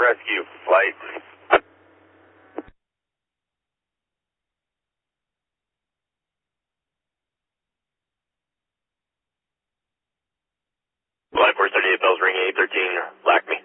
rescue flight. Flight 438, bells ringing 813, LACME.